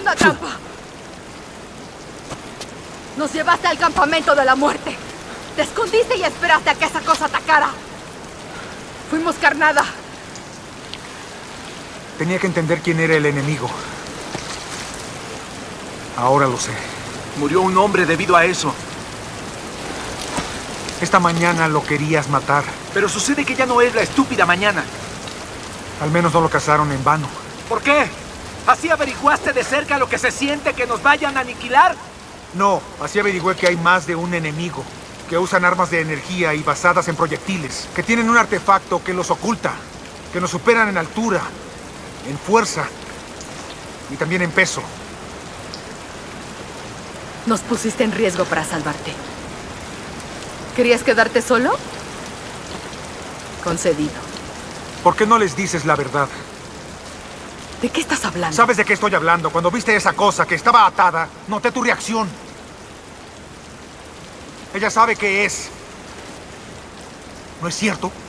una trampa. Nos llevaste al campamento de la muerte. Te escondiste y esperaste a que esa cosa atacara. Fuimos carnada. Tenía que entender quién era el enemigo. Ahora lo sé. Murió un hombre debido a eso. Esta mañana lo querías matar. Pero sucede que ya no es la estúpida mañana. Al menos no lo cazaron en vano. ¿Por qué? ¿Así averiguaste de cerca lo que se siente que nos vayan a aniquilar? No, así averigüé que hay más de un enemigo. Que usan armas de energía y basadas en proyectiles. Que tienen un artefacto que los oculta. Que nos superan en altura, en fuerza y también en peso. Nos pusiste en riesgo para salvarte. ¿Querías quedarte solo? Concedido. ¿Por qué no les dices la verdad? ¿De qué estás hablando? ¿Sabes de qué estoy hablando? Cuando viste esa cosa que estaba atada, noté tu reacción. Ella sabe qué es. ¿No es cierto?